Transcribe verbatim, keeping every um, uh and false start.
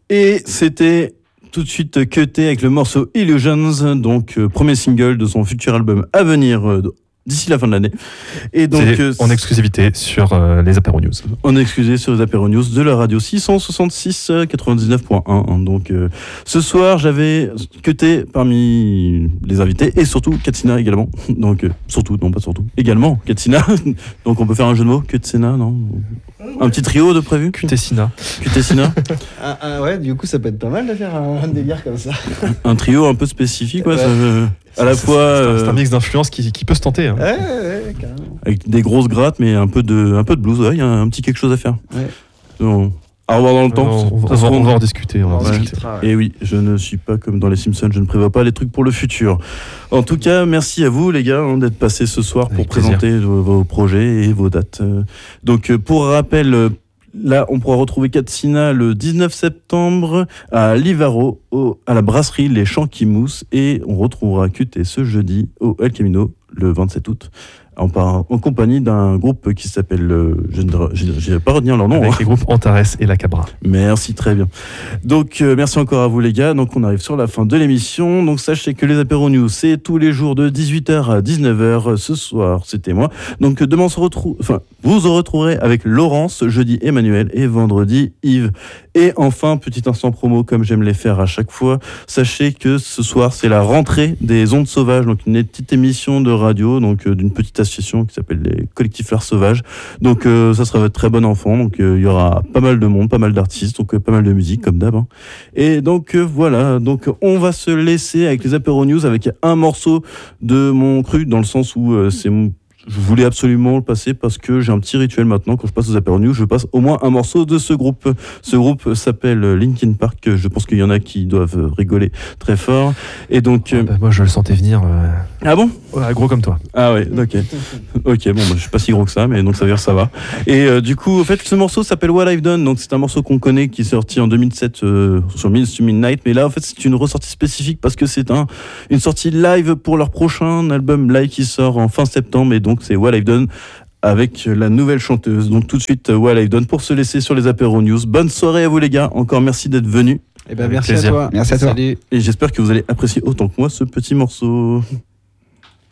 Et c'était tout de suite cuté avec le morceau Illusions, donc euh, premier single de son futur album à venir euh, d'ici la fin de l'année. Et donc euh, en exclusivité sur euh, les Apéro News. En exclusivité sur les Apéro News de la radio six cent soixante-six quatre-vingt-dix-neuf point un. Donc euh, ce soir, j'avais cuté parmi les invités et surtout Katsina également. Donc euh, surtout, non pas surtout, également Katsina. Donc on peut faire un jeu de mots, Katsina, non? Un petit trio de prévu? Kutessina. Kutessina. ah, ah ouais, du coup, ça peut être pas mal de faire un, un délire comme ça. Un trio un peu spécifique, ouais. ouais. Ça, euh, à la c'est, fois. C'est, c'est, euh, c'est un mix d'influences qui, qui peut se tenter. Hein. Ouais, ouais, carrément. Avec des grosses grattes, mais un peu de, un peu de blues. Ouais, il y a un petit quelque chose à faire. Ouais. Donc, à revoir dans le temps. Non, on, va, on, va, on va en discuter. On va ouais. en discuter. Et oui, je ne suis pas comme dans les Simpsons, je ne prévois pas les trucs pour le futur. En tout cas, merci à vous les gars hein, d'être passés ce soir Avec pour plaisir. présenter vos, vos projets et vos dates. Donc pour rappel, là on pourra retrouver Katsina le dix-neuf septembre à Livaro, au, à la brasserie Les Champs qui Moussent, et on retrouvera Cuté ce jeudi au El Camino le vingt-sept août. En, par, en compagnie d'un groupe qui s'appelle, euh, je ne vais pas retenir leur nom. Avec hein. les groupes Antares et La Cabra. Merci, très bien. Donc, euh, merci encore à vous les gars. Donc, on arrive sur la fin de l'émission. Donc, sachez que les Apéro News, c'est tous les jours de dix-huit heures à dix-neuf heures. Ce soir, c'était moi. Donc, demain, on se retrouve, enfin, vous vous retrouverez avec Laurence, jeudi Emmanuel et vendredi Yves. Et enfin, petit instant promo, comme j'aime les faire à chaque fois. Sachez que ce soir, c'est la rentrée des Ondes Sauvages. Donc, une petite émission de radio, donc, euh, d'une petite association qui s'appelle les Collectifs Fleurs Sauvages. Donc euh, ça sera votre très bon enfant. Donc il euh, y aura pas mal de monde, pas mal d'artistes, donc euh, pas mal de musique comme d'hab. Hein. Et donc euh, voilà, donc on va se laisser avec les Apéro News avec un morceau de mon cru, dans le sens où euh, c'est mon... je voulais absolument le passer parce que j'ai un petit rituel maintenant. Quand je passe aux Apéro News, je passe au moins un morceau de ce groupe. Ce groupe s'appelle Linkin Park. Je pense qu'il y en a qui doivent rigoler très fort. Et donc, euh... bah, moi, je le sentais venir. Euh... Ah bon? Ouais, gros comme toi. Ah ouais, ok. Ok, bon, bah, je suis pas si gros que ça, mais donc ça veut dire ça va. Et euh, du coup, en fait, ce morceau s'appelle What I've Done. Donc c'est un morceau qu'on connaît qui est sorti en deux mille sept euh, sur Minutes to Midnight. Mais là, en fait, c'est une ressortie spécifique parce que c'est un, une sortie live pour leur prochain album live qui sort en fin septembre. Et donc c'est What I've Done avec la nouvelle chanteuse. Donc tout de suite, What I've Done pour se laisser sur les Apéro News. Bonne soirée à vous les gars. Encore merci d'être venus. Eh ben, merci plaisir. à toi. Merci à toi. Salut. Et j'espère que vous allez apprécier autant que moi ce petit morceau.